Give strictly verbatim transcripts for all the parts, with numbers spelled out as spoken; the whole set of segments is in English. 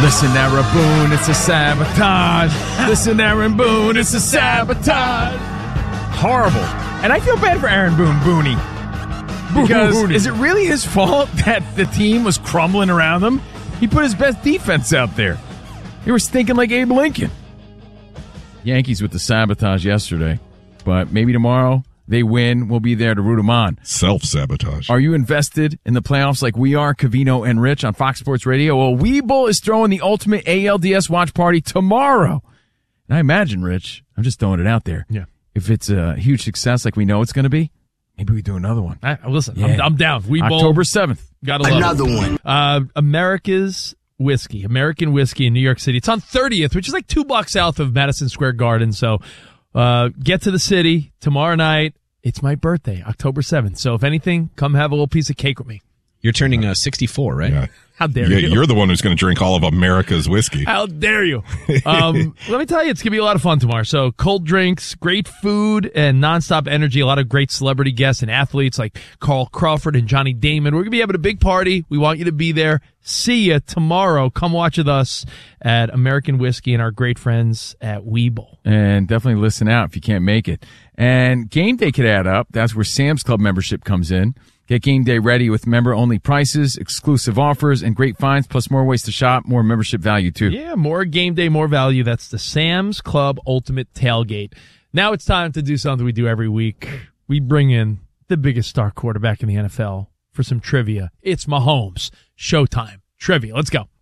Listen, Aaron Boone, it's a sabotage. Listen, Aaron Boone, it's a sabotage. Horrible. And I feel bad for Aaron Boone, Booney. Because Booney. Is it really his fault that the team was crumbling around him? He put his best defense out there. They were stinking like Abe Lincoln. Yankees with the sabotage yesterday. But maybe tomorrow they win. We'll be there to root them on. Self-sabotage. Are you invested in the playoffs like we are, Covino and Rich on Fox Sports Radio? Well, Webull is throwing the ultimate A L D S watch party tomorrow. And I imagine, Rich, I'm just throwing it out there. Yeah. If it's a huge success like we know it's going to be, maybe we do another one. I, listen, yeah. I'm, I'm down. Webull. October seventh. Gotta love Another it. one. Uh, America's Whiskey. American Whiskey in New York City. It's on thirtieth, which is like two blocks south of Madison Square Garden. So uh, get to the city tomorrow night. It's my birthday, October seventh. So if anything, come have a little piece of cake with me. You're turning uh, sixty-four, right? Yeah. How dare yeah, you? You're the one who's going to drink all of America's whiskey. How dare you? Um, let me tell you, it's going to be a lot of fun tomorrow. So cold drinks, great food, and nonstop energy. A lot of great celebrity guests and athletes like Carl Crawford and Johnny Damon. We're going to be having a big party. We want you to be there. See you tomorrow. Come watch with us at American Whiskey and our great friends at Webull. And definitely listen out if you can't make it. And game day could add up. That's where Sam's Club membership comes in. Get game day ready with member-only prices, exclusive offers, and great finds, plus more ways to shop, more membership value, too. Yeah, more game day, more value. That's the Sam's Club Ultimate Tailgate. Now it's time to do something we do every week. We bring in the biggest star quarterback in the N F L for some trivia. It's Mahomes. Showtime. Trivia. Let's go.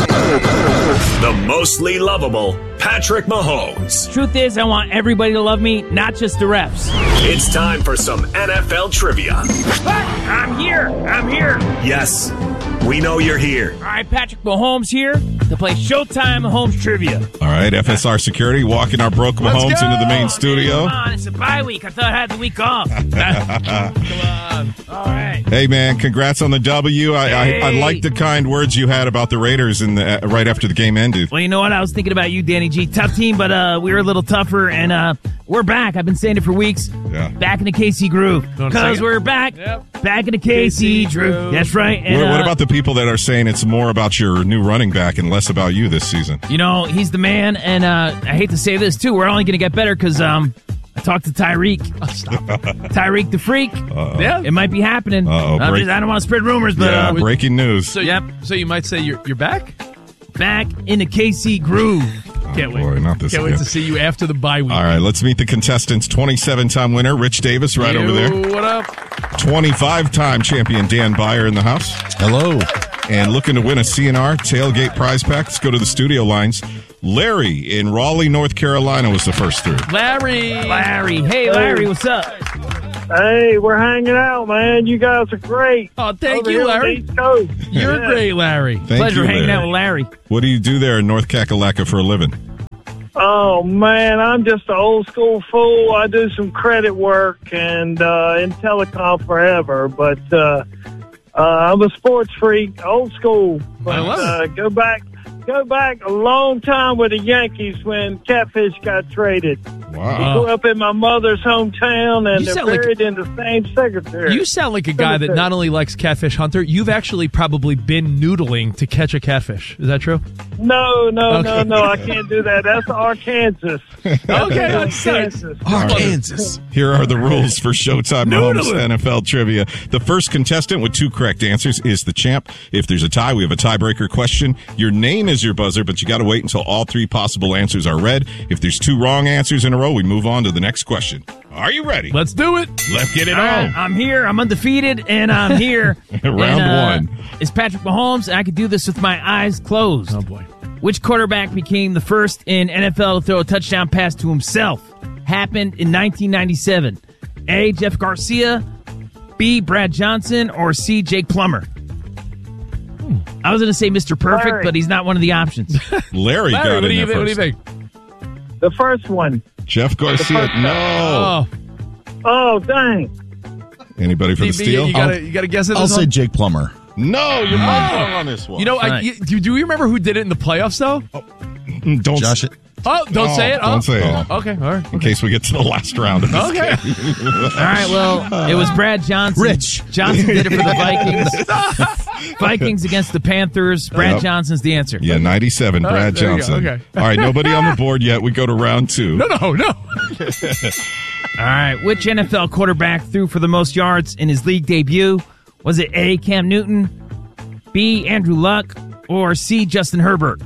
The mostly lovable Patrick Mahomes. Truth is, I want everybody to love me, not just the refs. It's time for some N F L trivia. I'm here. I'm here. Yes, we know you're here. All right, Patrick Mahomes here to play Showtime Mahomes Trivia. All right, F S R Security walking our broke Mahomes into the main studio. Come on, it's a bye week. I thought I had the week off. Come on. All right. Hey, man, congrats on the W. I, Hey. I, I like the kind words you had about the Raiders in the, uh, right after the game ended. Well, you know what? I was thinking about you, Danny G. Tough team, but uh, we were a little tougher, and uh, we're back. I've been saying it for weeks. Yeah. Back in the K C groove. Because we're back. Yep. Back in the K C groove. That's right. And, What, what uh, about the people that are saying it's more about your new running back and less about you this season? You know, he's the man, and uh, I hate to say this, too. We're only going to get better because um, I talked to Tyreek. Oh, stop. Tyreek the Freak. Uh-oh. Yeah. It might be happening. Uh-oh, I'm break- just- I don't want to spread rumors, but Yeah, uh, breaking news. So, Yep. so you might say you're you're back? back in the K C groove. Can't wait. boy, not this Can't again. wait to see you after the bye week. All right, let's meet the contestants. twenty-seven-time winner Rich Davis right Yo, over there. What up? twenty-five-time champion Dan Byer in the house. Hello. And looking to win a C N R tailgate prize pack, let's go to the studio lines. Larry in Raleigh, North Carolina was the first through. Larry. Larry. Hey, Larry, what's up? Hey, we're hanging out, man. You guys are great. Oh, thank Over you, here on Larry. the East Coast. You're Yeah. great, Larry. Thank Pleasure you, hanging Larry. out with Larry. What do you do there in North Kakalaka for a living? Oh, man, I'm just an old school fool. I do some credit work and uh, in telecom forever, but uh, uh, I'm a sports freak, old school. But, I love it. uh, go back. Go back a long time with the Yankees when Catfish got traded. Wow. He grew up in my mother's hometown, and You they're sound like- buried in the same cemetery. You sound like a guy that Cemetery. not only likes Catfish Hunter, you've actually probably been noodling to catch a catfish. Is that true? No, no, no, Okay. no, I can't do that. That's Arkansas. Okay, that's Arkansas. Arkansas. Here are the rules for Showtime Mahomes Noodling. N F L trivia. The first contestant with two correct answers is the champ. If there's a tie, we have a tiebreaker question. Your name is your buzzer, but you got to wait until all three possible answers are read. If there's two wrong answers in a row, we move on to the next question. Are you ready? Let's do it. Let's get it All right, on. I'm here. I'm undefeated, and I'm here. Round And, uh, one. It's Patrick Mahomes, and I could do this with my eyes closed. Oh, boy. Which quarterback became the first in N F L to throw a touchdown pass to himself? Happened in nineteen ninety-seven. A. Jeff Garcia, B. Brad Johnson, or C. Jake Plummer? I was going to say Mister Perfect, Larry. but he's not one of the options. Larry, Larry, got what in do, you, there what do you first. think? The first one. Jeff Garcia, no. Oh, Oh, dang. Anybody for the D B, steal? you got you to guess it. I'll this say one? Jake Plummer. No, you're wrong on this one. You know, I, Right. you, do you remember who did it in the playoffs, though? don't Josh, Oh, don't Oh, say it. Oh. don't say it. Okay, all right. In case we get to the last round of this Okay. game. All right, well, it was Brad Johnson. Rich. Johnson did it for the Vikings. Vikings against the Panthers. Brad Yep. Johnson's the answer. Yeah, ninety-seven, All right, Brad there you go. Johnson. Okay. All right, nobody on the board yet. We go to round two. No, no, no. All right, which N F L quarterback threw for the most yards in his league debut? Was it A, Cam Newton, B, Andrew Luck, or C, Justin Herbert?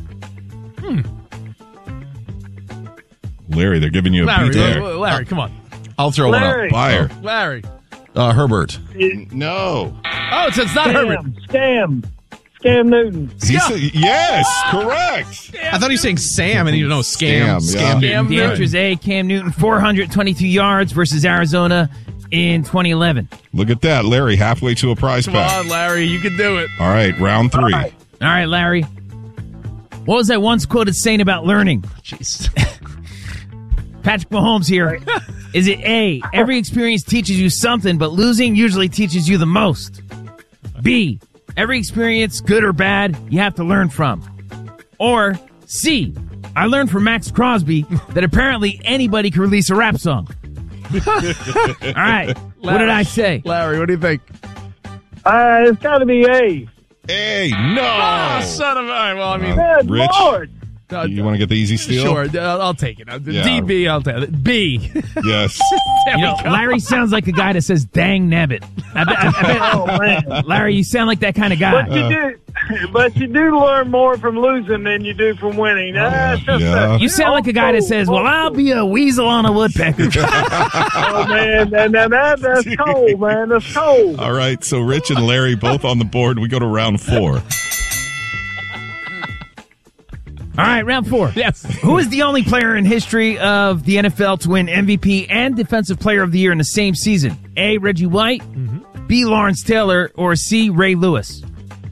Larry, they're giving you a Larry, beat there. Larry, come on. I'll throw Larry. Fire. Larry. one out. Uh, Herbert. No. Oh, so it's not Herbert. Scam. Scam. Scam Newton. He said, yes, correct. I thought he was saying Sam, and you know, scam, Scam, scam, yeah. Newton. Scam. The answer is A, Cam Newton, four hundred twenty-two yards versus Arizona in twenty eleven. Look at that. Larry, halfway to a prize Come pack. on, Larry. You can do it. All right, round three. All right. All right, Larry. What was that once quoted saying about learning? Jeez. Patrick Mahomes here. Is it A, every experience teaches you something, but losing usually teaches you the most? B, every experience, good or bad, you have to learn from? Or C, I learned from Max Crosby that apparently anybody can release a rap song. All right, what did I say? Larry, what do you think? Uh, it's got to be A. Hey, no. Oh, son of a... Well, I mean... Good Rich. Lord. uh, You want to get the easy steal? Sure, I'll, I'll take it. Yeah. D B, I'll take it. B. Yes. There You we know, go. Larry sounds like a guy that says, dang nabbit. I bet, I, I bet, Oh, man. Larry, you sound like that kind of guy. But you do, but you do learn more from losing than you do from winning. That's just yeah. a- You sound like a guy that says, well, I'll be a weasel on a woodpecker. Oh man, and, and that that's cold, man. That's cold. All right, so Rich and Larry both on the board. We go to round four. All right, round four. Yes. Who is the only player in history of the N F L to win M V P and Defensive Player of the Year in the same season? A, Reggie White, B, Lawrence Taylor, or C, Ray Lewis?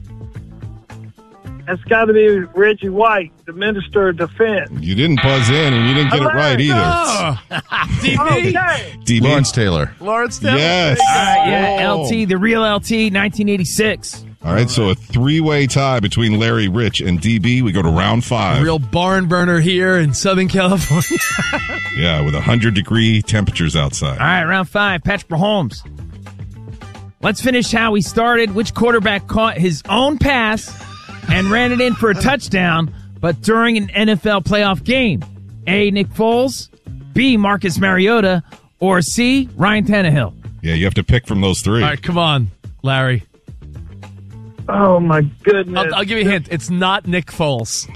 That's got to be Reggie White, the Minister of Defense. You didn't buzz in, and you didn't get it right either. Oh. D B. Okay. D B. Lawrence Taylor. Lawrence Taylor. Yes. All right, yeah, Oh. L T, the real L T, nineteen eighty-six. All right, so a three-way tie between Larry, Rich, and D B. We go to round five. Real barn burner here in Southern California. Yeah, with one hundred degree temperatures outside. All right, round five, Patrick Mahomes. Let's finish how we started. Which quarterback caught his own pass and ran it in for a touchdown, but during an N F L playoff game? A, Nick Foles, B, Marcus Mariota, or C, Ryan Tannehill? Yeah, you have to pick from those three. All right, come on, Larry. Oh my goodness. I'll, I'll give you a hint. It's not Nick Foles.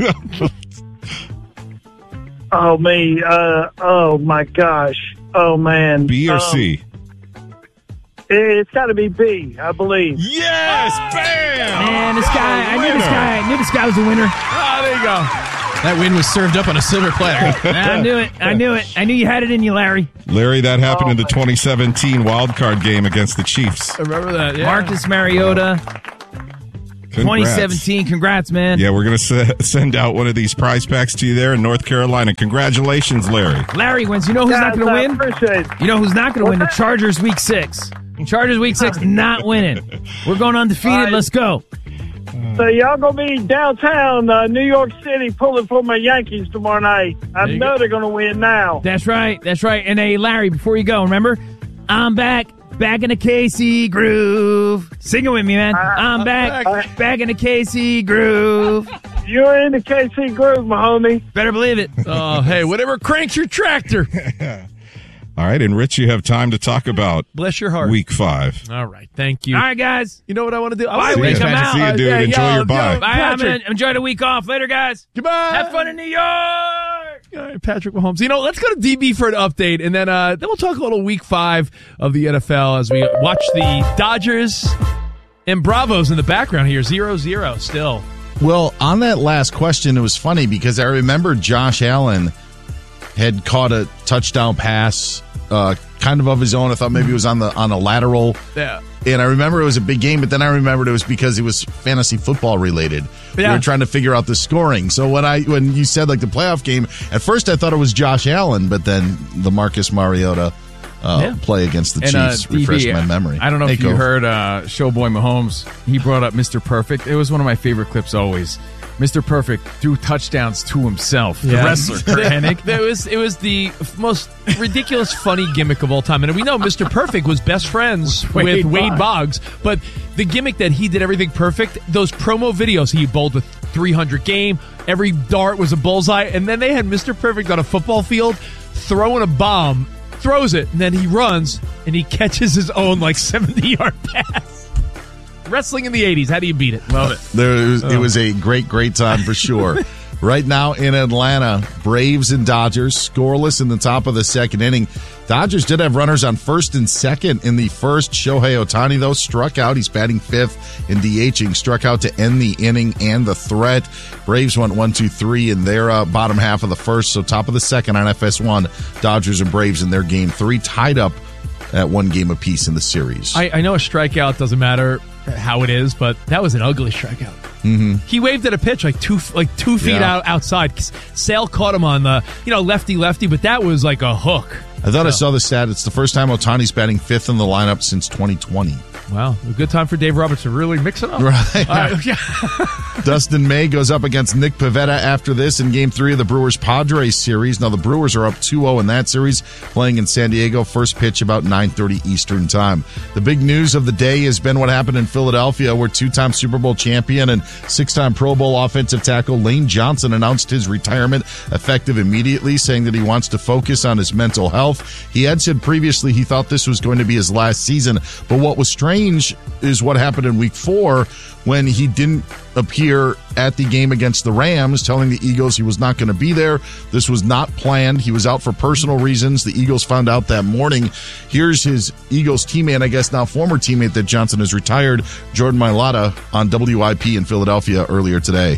Oh me. Uh. Oh my gosh. Oh man. B or Um, C? It's got to be B, I believe. Yes! Bam! Man, this guy, I knew this guy, I knew this guy was a winner. Ah, there you go. That win was served up on a silver platter. I knew it. I knew it. I knew you had it in you, Larry. Larry, that happened Oh, in the my- twenty seventeen wild card game against the Chiefs. I remember that. Yeah. Marcus Mariota, Congrats. twenty seventeen. Congrats, man. Yeah, we're going to s- send out one of these prize packs to you there in North Carolina. Congratulations, Larry. Larry wins. You know who's not Guys, going to I win? appreciate it. You know who's not going to win? The What's that? Chargers week six. Chargers week six not winning. We're going undefeated. All right. Let's go. So y'all gonna be downtown uh, New York City pulling for my Yankees tomorrow night. I There you know go. they're gonna win now. That's right. That's right. And hey, Larry, before you go, remember, I'm back. Back in the K C groove. Sing it with me, man. I'm back. back. Back in the K C groove. You're in the K C groove, my homie. Better believe it. Oh, hey, whatever cranks your tractor. All right, and Rich, you have time to talk about Bless your heart. week five. All right, thank you. All right, guys. You know what I want to do? I Bye wanna week. do- I'm out. See you, dude. Uh, yeah, Enjoy yo, your bye. yo, Bye. I'm Patrick. gonna enjoy the week off. Later, guys. Goodbye. Have fun in New York. All right, Patrick Mahomes. You know, let's go to D B for an update, and then uh, then we'll talk a little Week Five of the N F L as we watch the Dodgers and Bravos in the background here, zero zero still. Well, on that last question, it was funny because I remember Josh Allen had caught a touchdown pass, uh, kind of of his own. I thought maybe it was on the on a lateral. Yeah. And I remember it was a big game, but then I remembered it was because it was fantasy football related. We Yeah. were trying to figure out the scoring. So when I when you said like the playoff game, at first I thought it was Josh Allen, but then the Marcus Mariota uh, Yeah. play against the And, uh, Chiefs. D B, Refresh my memory. I don't know Hey, if you Cove. heard uh, Showboy Mahomes. He brought up Mister Perfect. It was one of my favorite clips always. Mister Perfect threw touchdowns to himself. The Yeah. wrestler, Kurt Hennig. It was it was the most ridiculous, funny gimmick of all time, and we know Mister Perfect was best friends with Wade Wade, Boggs. But the gimmick that he did everything perfect. Those promo videos, he bowled with three hundred game. Every dart was a bullseye, and then they had Mister Perfect on a football field throwing a bomb, throws it, and then he runs and he catches his own like seventy yard pass. Wrestling in the eighties. How do you beat it? Love it. There it was, Oh. it was a great, great time for sure. Right now in Atlanta, Braves and Dodgers scoreless in the top of the second inning. Dodgers did have runners on first and second in the first. Shohei Ohtani, though, struck out. He's batting fifth in DHing. Struck out to end the inning and the threat. Braves went one, two, three in their uh, bottom half of the first. So top of the second on F S one. Dodgers and Braves in their game three, tied up at one game apiece in the series. I, I know a strikeout doesn't matter how it is, but that was an ugly strikeout. Mm-hmm. He waved at a pitch like two like two feet Yeah. out outside. Sale caught him on the you know lefty lefty, but that was like a hook. I thought I saw the stat. It's the first time Ohtani's batting fifth in the lineup since twenty twenty. Wow, a good time for Dave Roberts to really mix it up. Right. All right. Yeah. Dustin May goes up against Nick Pivetta after this in Game three of the Brewers-Padres series. Now, the Brewers are up two oh in that series, playing in San Diego. First pitch about nine thirty Eastern time. The big news of the day has been what happened in Philadelphia, where two-time Super Bowl champion and six-time Pro Bowl offensive tackle Lane Johnson announced his retirement effective immediately, saying that he wants to focus on his mental health. He had said previously he thought this was going to be his last season, but what was strange is what happened in week four when he didn't appear at the game against the Rams, telling the Eagles he was not going to be there. This was not planned. He was out for personal reasons. The Eagles found out that morning. Here's his Eagles teammate, I guess now former teammate that Johnson has retired, Jordan Mailata, on W I P in Philadelphia earlier today.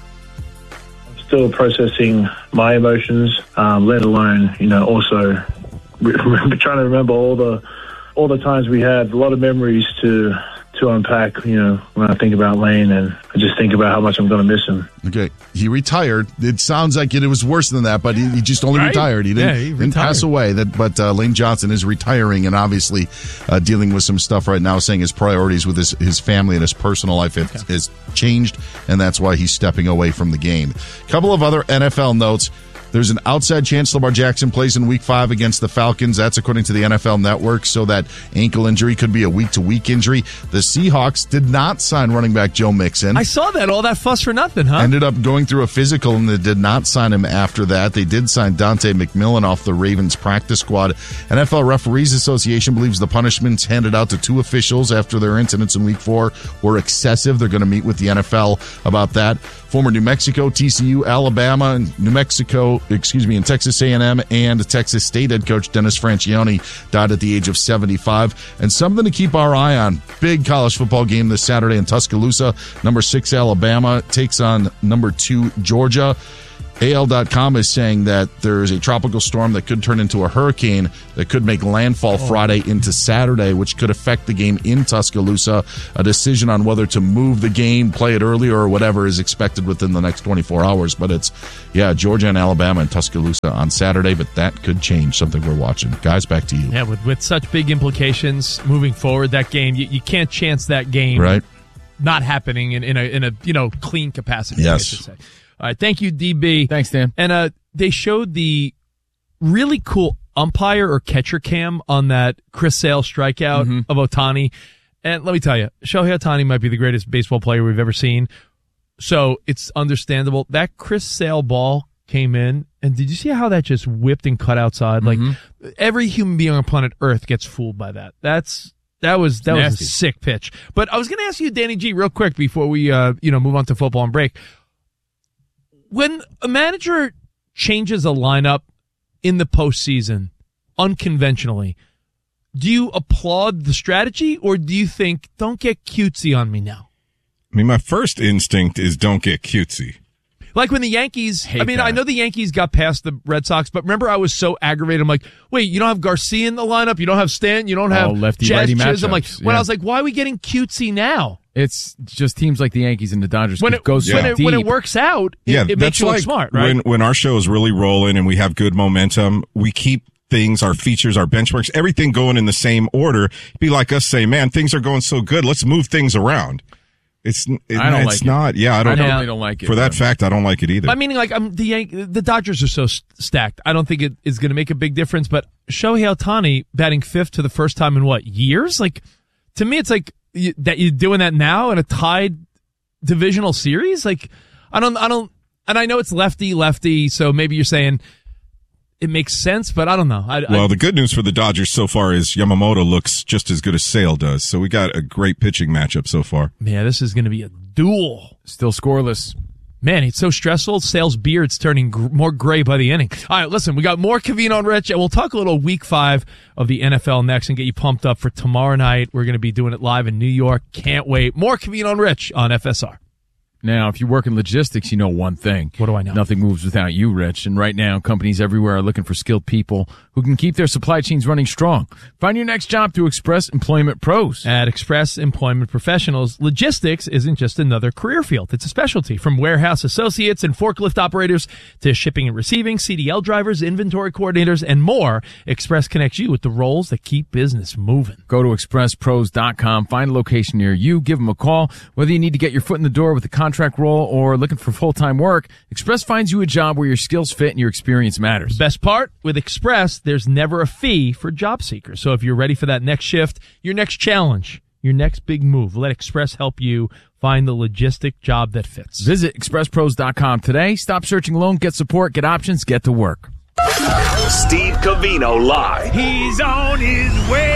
Still processing my emotions, um, let alone, you know, also remember, trying to remember all the all the times we had, a lot of memories to to unpack, you know, when I think about Lane, and I just think about how much I'm going to miss him. Okay, he retired. It sounds like it, it was worse than that, but he, he just only Right? retired. He didn't, Yeah, he didn't retired. pass away. That, but uh, Lane Johnson is retiring and obviously uh, dealing with some stuff right now, saying his priorities with his, his family and his personal life have, has changed, and that's why he's stepping away from the game. A couple of other N F L notes. There's an outside chance Lamar Jackson plays in week five against the Falcons. That's according to the N F L Network, so that ankle injury could be a week-to-week injury. The Seahawks did not sign running back Joe Mixon. I saw that. All that fuss for nothing, huh? Ended up going through a physical, and they did not sign him after that. They did sign Dante McMillan off the Ravens practice squad. N F L Referees Association believes the punishments handed out to two officials after their incidents in week four were excessive. They're going to meet with the N F L about that. Former New Mexico, T C U, Alabama, and New Mexico, excuse me, and Texas A and M and Texas State head coach Dennis Franchione died at the age of seventy-five. And something to keep our eye on. Big college football game this Saturday in Tuscaloosa. Number six Alabama takes on number two Georgia. A L dot com is saying that there is a tropical storm that could turn into a hurricane that could make landfall Friday into Saturday, which could affect the game in Tuscaloosa. A decision on whether to move the game, play it earlier, or whatever is expected within the next twenty-four hours. But it's, yeah, Georgia and Alabama and Tuscaloosa on Saturday, but that could change, something we're watching. Guys, back to you. Yeah, with, with such big implications moving forward, that game, you, you can't chance that game Right? not happening in, in a in a you know clean capacity. Yes. I should say. All right, thank you, D B. Thanks, Dan. And uh, they showed the really cool umpire or catcher cam on that Chris Sale strikeout Mm-hmm. of Ohtani. And let me tell you, Shohei Ohtani might be the greatest baseball player we've ever seen. So it's understandable. That Chris Sale ball came in, and did you see how that just whipped and cut outside? Mm-hmm. Like every human being on planet Earth gets fooled by that. That's that was that was Nasty. a sick pitch. But I was going to ask you, Danny G, real quick before we uh, you know move on to football and break. When a manager changes a lineup in the postseason unconventionally, do you applaud the strategy, or do you think, don't get cutesy on me now? I mean, my first instinct is don't get cutesy. Like when the Yankees, Hate I mean, that. I know the Yankees got past the Red Sox, but remember I was so aggravated. I'm like, wait, you don't have Garcia in the lineup? You don't have Stanton? You don't have Oh, lefty, Jazz righty Chisholm? I'm like, matchups, when yeah. I was like, why are we getting cutesy now? It's just teams like the Yankees and the Dodgers When could it, go when, so it, deep. when it works out, it, Yeah, it that's makes you look like smart, right? when when our show is really rolling and we have good momentum, we keep things, our features, our benchmarks, everything going in the same order. It'd be like us saying, man, things are going so good. Let's move things around. It's, it, I don't it's like it. not. Yeah, I don't, I know. totally don't like it. For that fact, I don't like it either. I mean, like, um, the Yan- the Dodgers are so st- stacked. I don't think it is going to make a big difference. But Shohei Ohtani batting fifth to the first time in what, years? Like, to me, it's like you, that you're doing that now in a tied divisional series. Like, I don't, I don't, and I know it's lefty lefty. So maybe you're saying it makes sense, but I don't know. I, well, I, the good news for the Dodgers so far is Yamamoto looks just as good as Sale does. So we got a great pitching matchup so far. Yeah, this is going to be a duel. Still scoreless. Man, it's so stressful. Sale's beard's turning gr- more gray by the inning. All right, listen, we got more Covino and Rich, and we'll talk a little week five of the N F L next and get you pumped up for tomorrow night. We're going to be doing it live in New York. Can't wait. More Covino and Rich on F S R. Now, if you work in logistics, you know one thing. What do I know? Nothing moves without you, Rich. And right now, companies everywhere are looking for skilled people who can keep their supply chains running strong. Find your next job through Express Employment Pros. At Express Employment Professionals, logistics isn't just another career field. It's a specialty. From warehouse associates and forklift operators to shipping and receiving, C D L drivers, inventory coordinators, and more, Express connects you with the roles that keep business moving. Go to express pros dot com, find a location near you, give them a call. Whether you need to get your foot in the door with a contract role or looking for full-time work, Express finds you a job where your skills fit and your experience matters. Best part, with Express, there's never a fee for job seekers. So if you're ready for that next shift, your next challenge, your next big move, let Express help you find the logistic job that fits. Visit express pros dot com today. Stop searching alone. Get support. Get options. Get to work. Steve Covino live. He's on his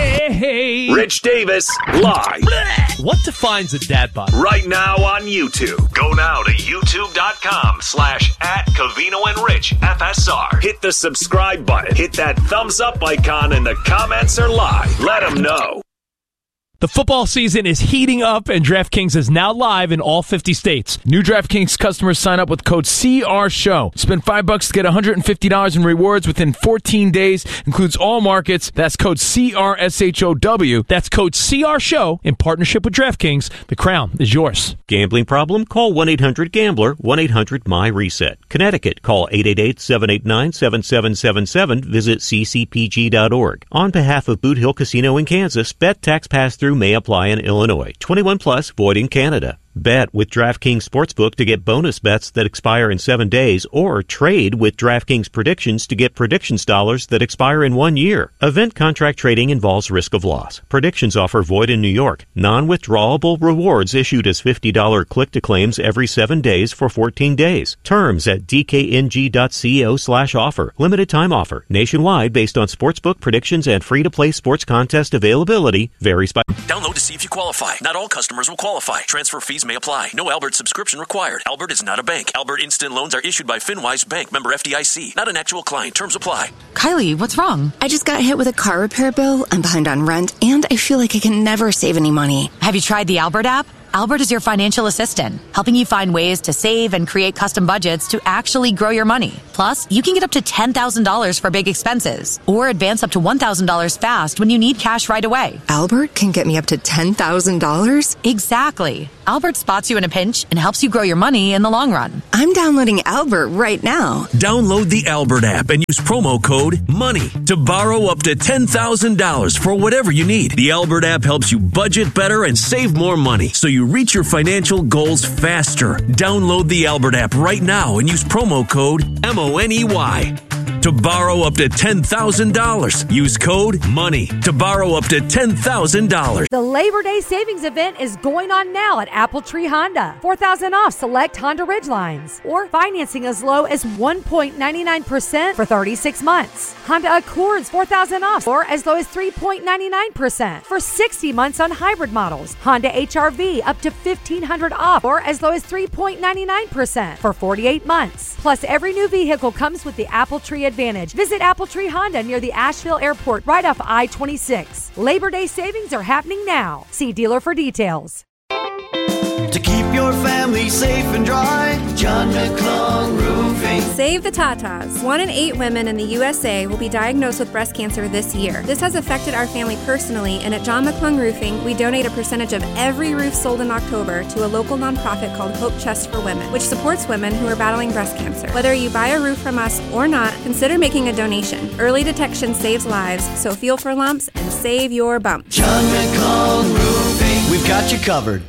way. Rich Davis live. What defines a dad bod? Right now on YouTube. Go now to youtube.com slash at Covino and Rich F S R. Hit the subscribe button. Hit that thumbs up icon and the comments are live. Let them know. The football season is heating up, and DraftKings is now live in all fifty states. New DraftKings customers sign up with code C R Show. Spend five bucks to get one hundred fifty dollars in rewards within fourteen days. Includes all markets. That's code C R S H O W. That's code C R Show in partnership with DraftKings. The crown is yours. Gambling problem? Call one eight hundred gambler, one eight hundred my reset. Connecticut, call eight eight eight, seven eight nine, seven seven seven seven. Visit c c p g dot org. On behalf of Boot Hill Casino in Kansas, bet tax pass-through may apply in Illinois. twenty-one plus, void in Canada. Bet with DraftKings Sportsbook to get bonus bets that expire in seven days, or trade with DraftKings Predictions to get predictions dollars that expire in one year. Event contract trading involves risk of loss. Predictions offer void in New York. Non-withdrawable rewards issued as fifty dollars click-to-claims every seven days for fourteen days. Terms at d k n g dot co slash offer. Limited time offer. Nationwide based on Sportsbook predictions and free-to-play sports contest availability. Varies by... Download to see if you qualify. Not all customers will qualify. Transfer fees may apply. No Albert subscription required. Albert is not a bank. Albert Instant Loans are issued by FinWise Bank, member F D I C. Not an actual client. Terms apply. Kylie, what's wrong? I just got hit with a car repair bill. I'm behind on rent, and I feel like I can never save any money. Have you tried the Albert app? Albert is your financial assistant, helping you find ways to save and create custom budgets to actually grow your money. Plus, you can get up to ten thousand dollars for big expenses, or advance up to one thousand dollars fast when you need cash right away. Albert can get me up to ten thousand dollars? Exactly. Albert spots you in a pinch and helps you grow your money in the long run. I'm downloading Albert right now. Download the Albert app and use promo code MONEY to borrow up to ten thousand dollars for whatever you need. The Albert app helps you budget better and save more money, so you reach your financial goals faster. Download the Albert app right now and use promo code M O N E Y to borrow up to ten thousand dollars. Use code MONEY to borrow up to ten thousand dollars. The Labor Day Savings Event is going on now at Apple Tree Honda. four thousand dollars off select Honda Ridgelines, or financing as low as one point nine nine percent for thirty-six months. Honda Accords four thousand dollars off, or as low as three point nine nine percent for sixty months on hybrid models. Honda H R V up to fifteen hundred dollars off, or as low as three point nine nine percent for forty-eight months. Plus, every new vehicle comes with the Apple Tree Advantage. Visit Apple Tree Honda near the Asheville Airport right off I twenty-six. Labor Day savings are happening now. See dealer for details. To keep your family safe and dry, John McClung Roofing. Save the Tatas. One in eight women in the U S A will be diagnosed with breast cancer this year. This has affected our family personally, and at John McClung Roofing, we donate a percentage of every roof sold in October to a local nonprofit called Hope Chest for Women, which supports women who are battling breast cancer. Whether you buy a roof from us or not, consider making a donation. Early detection saves lives, so feel for lumps and save your bump. John McClung Roofing, we've got you covered.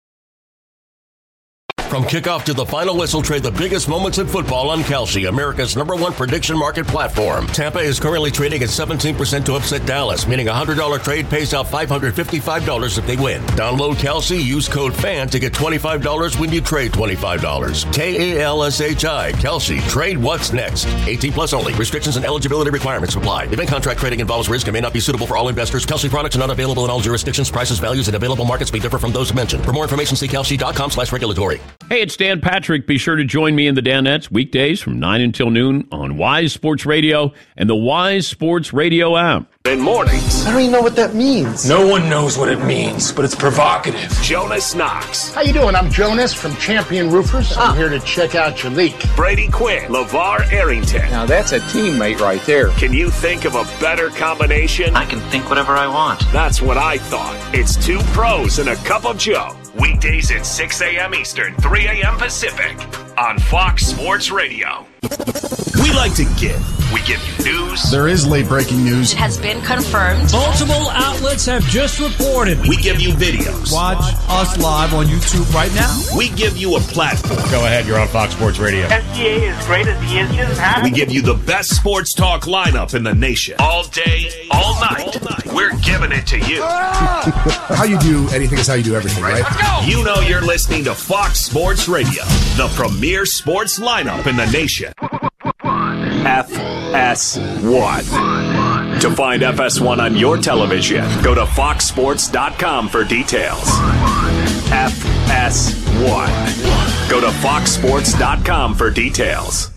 From kickoff to the final whistle, trade the biggest moments in football on Kalshi, America's number one prediction market platform. Tampa is currently trading at seventeen percent to upset Dallas, meaning a one hundred dollars trade pays out five hundred fifty-five dollars if they win. Download Kalshi, use code FAN to get twenty-five dollars when you trade twenty-five dollars. K A L S H I, Kalshi. Trade what's next. eighteen plus only. Restrictions and eligibility requirements apply. Event contract trading involves risk and may not be suitable for all investors. Kalshi products are not available in all jurisdictions. Prices, values, and available markets may differ from those mentioned. For more information, see kalshi.com slash regulatory. Hey, it's Dan Patrick. Be sure to join me in the Danettes weekdays from nine until noon on Wise Sports Radio and the Wise Sports Radio app. In mornings. I don't even know what that means. No one knows what it means, but it's provocative. Jonas Knox. How you doing? I'm Jonas from Champion Roofers. I'm ah. here to check out your leak. Brady Quinn. LeVar Arrington. Now that's a teammate right there. Can you think of a better combination? I can think whatever I want. That's what I thought. It's two pros and a cup of Joe. Weekdays at six a.m. Eastern, three a.m. Pacific on Fox Sports Radio. We like to give. We give you news. There is late breaking news. It has been confirmed. Multiple outlets have just reported. We give you videos. Watch us live on YouTube right now. We give you a platform. Go ahead, you're on Fox Sports Radio. S G A is great as he is just happy. We give you the best sports talk lineup in the nation. All day, all night. All night. We're giving it to you. How you do anything is how you do everything, right? Let's go. You know you're listening to Fox Sports Radio, the premier sports lineup in the nation. F S one. To find F S one on your television, go to fox sports dot com for details. F S one. Go to fox sports dot com for details.